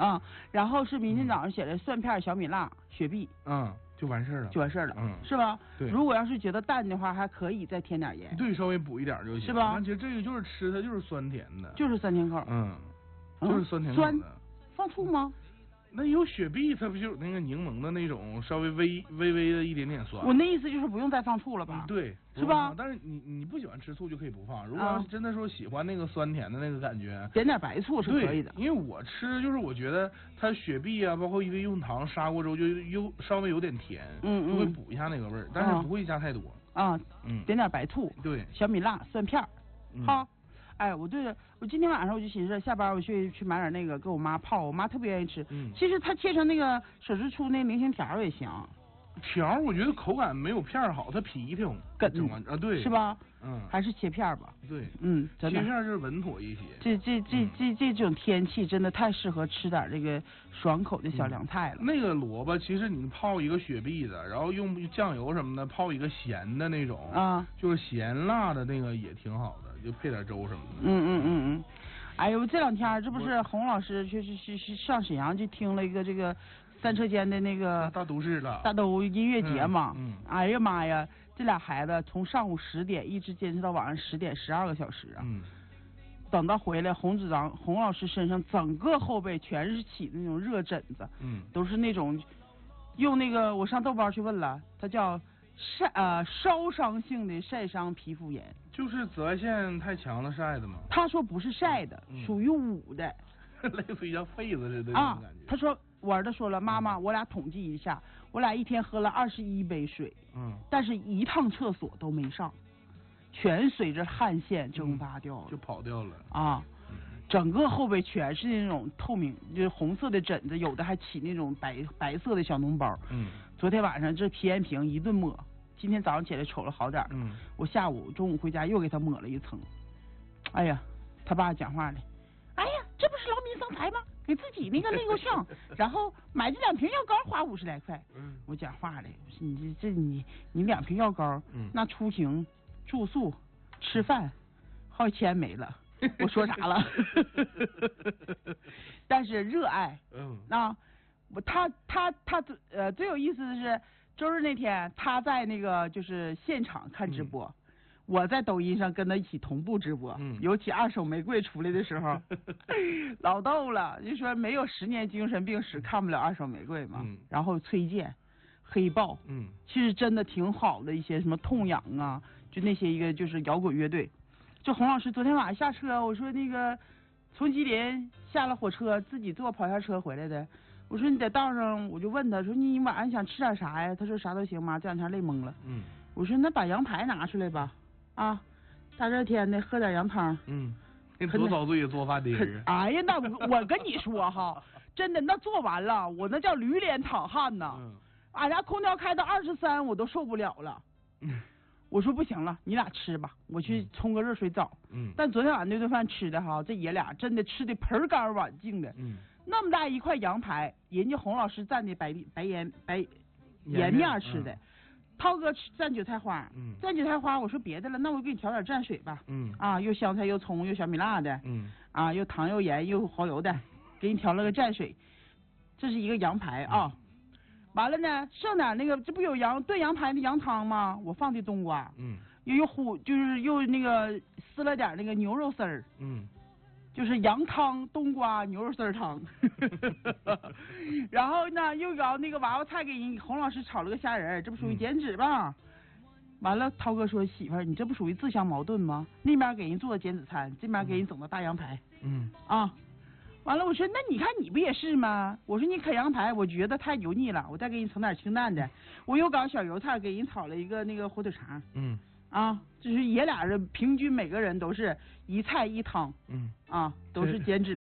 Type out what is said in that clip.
啊，然后是明天早上写的蒜片、小米辣、雪碧。 就完事儿了， 是吧？ 对。 如果要是觉得淡的话，还可以再添点盐。 对，稍微补一点就行。 是吧？ 其实这个就是吃，它就是酸甜的。 就是酸甜口。 就是酸甜口的。 酸，放醋吗？ 那有雪碧，它不就有那个柠檬的那种稍微微的一点点酸？ 我那意思就是不用再放醋了吧？ 对， 是吧？ 但是你不喜欢吃醋就可以不放。如果要是真的说喜欢那个酸甜的那个感觉， 点点白醋是可以的。 因为我吃就是我觉得它雪碧啊，包括因为用糖砂过之后就稍微有点甜，就会补一下那个味儿，但是不会加太多。 点点白醋， 对， 小米辣、蒜片，好。哎，我今天晚上我就寻思下班我去买点那个给我妈泡，我妈特别愿意吃。其实它切成那个手指粗那明星条也行。 条我觉得口感没有片好，它皮挺整完对， 是吧？还是切片吧。 对， 真的切片就是稳妥一些。 这种天气真的太适合吃点这个爽口的小凉菜了。 那个萝卜其实你泡一个雪碧的，然后用酱油什么的泡一个咸的那种就是咸辣的那个也挺好的。就配点粥什么的。 哎呦，这两天这不是洪老师去上沈阳去听了一个这个三车间的那个大都市了大都音乐节嘛。哎呀妈呀，这俩孩子从上午10点一直坚持到晚上10点，12个小时啊。等到回来，洪老师身上整个后背全是起那种热疹子。都是那种用那个我上豆包去问了，他叫烧伤性的晒伤皮肤炎。 就是紫外线太强了晒的吗？ 他说不是晒的，属于捂的， 类似于像痱子似的那种感觉。 他说我儿子说了，妈妈，我俩统计一下，我俩一天喝了21杯水，但是一趟厕所都没上，全随着汗腺蒸发掉了， 就跑掉了整个后背全是那种透明，就是红色的疹子，有的还起那种白色的小脓包。昨天晚上这皮炎平一顿抹。今天早上起来瞅了好点我中午回家又给他抹了一层。哎呀，他爸讲话了，哎呀，这不是劳民伤财吗？给自己那个内够呛，然后买这2瓶药膏花50来块。我讲话了，你2瓶药膏，那出行、住宿、吃饭，好几千没了。我说啥了？但是热爱，他最有意思的是。周日那天，他在那个就是现场看直播，我在抖音上跟他一起同步直播。尤其二手玫瑰出来的时候，老逗了，就说没有10年精神病史看不了二手玫瑰嘛。然后崔健、黑豹，其实真的挺好的一些什么痛痒啊，就那些一个就是摇滚乐队。就洪老师昨天晚上下车，我说那个从吉林下了火车，自己坐跑下车回来的。我说你在道上，我就问他说你晚上想吃点啥呀？他说啥都行妈，这2天累懵了。我说那把羊排拿出来吧，大热天的喝点羊汤。 跟多遭罪做饭的人。 哎呀，那我跟你说哈，真的那做完了，我那叫驴脸淌汗呐。俺家空调开到23，我都受不了了。我说不行了，你俩吃吧，我去冲个热水澡。但昨天晚上那顿饭吃的哈，这爷俩真的吃的盆干碗净的。那么大一块羊排，人家洪老师蘸的白盐面吃的，涛哥蘸韭菜花，蘸韭菜花，我说别的了，那我给你调点蘸水吧，又香菜又葱又小米辣的，又糖又盐又蚝油的，给你调了个蘸水，这是一个羊排啊，完了呢，剩点那个这不有炖羊排的羊汤吗？我放的冬瓜，又那个撕了点那个牛肉丝儿，就是羊汤冬瓜牛肉丝汤，然后呢又搞那个娃娃菜给人洪老师炒了个虾仁，这不属于减脂吧？完了，涛哥说媳妇儿，你这不属于自相矛盾吗？那边给人做的减脂餐，这边给人整的大羊排，完了我说那你看你不也是吗？我说你啃羊排，我觉得太油腻了，我再给你整点清淡的，我又搞小油菜给人炒了一个那个火腿肠，就是爷俩人平均每个人都是1菜1汤，都是减脂。